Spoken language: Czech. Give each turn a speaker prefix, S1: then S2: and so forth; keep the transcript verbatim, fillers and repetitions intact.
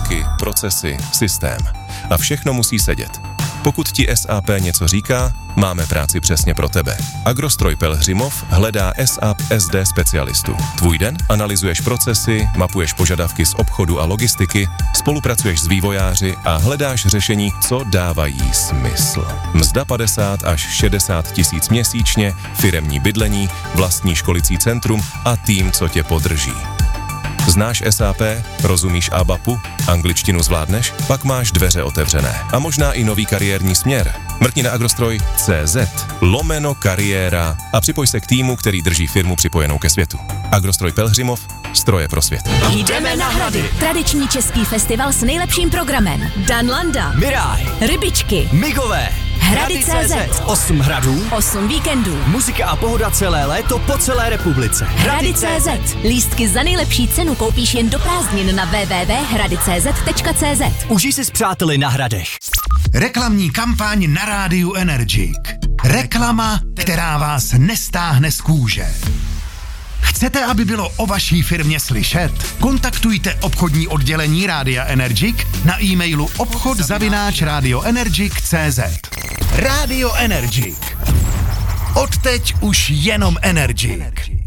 S1: požadavky, procesy, systém. A všechno musí sedět. Pokud ti S A P něco říká, máme práci přesně pro tebe. Agrostroj Pelhřimov hledá S A P S D specialistu. Tvůj den? Analyzuješ procesy, mapuješ požadavky z obchodu a logistiky, spolupracuješ s vývojáři a hledáš řešení, co dávají smysl. Mzda padesát až šedesát tisíc měsíčně, firemní bydlení, vlastní školicí centrum a tým, co tě podrží. Znáš S A P? Rozumíš A B A P u? Angličtinu zvládneš? Pak máš dveře otevřené. A možná i nový kariérní směr. Mrkni na agrostroj tečka cé zet lomeno kariéra a připoj se k týmu, který drží firmu připojenou ke světu. Agrostroj Pelhřimov, stroje pro svět.
S2: Jdeme na Hrady. Tradiční český festival s nejlepším programem. Dan Landa,
S3: Miraj,
S2: Rybičky,
S3: Migové,
S2: Hrady tečka cé zet,
S3: osm hradů,
S2: osm víkendů,
S3: muzika a pohoda celé léto po celé republice.
S2: Hrady tečka cé zet. Lístky za nejlepší cenu koupíš jen do prázdnin na w w w tečka hrady tečka cé zet tečka cé zet.
S3: Užij si s přáteli na Hradech.
S4: Reklamní kampaň na rádiu Energik. Reklama, která vás nestáhne z kůže. Chcete, aby bylo o vaší firmě slyšet? Kontaktujte obchodní oddělení Rádia Energik na e-mailu obchod zavináč radioenergik tečka cé zet. Radio Energik. Odteď už jenom Energik.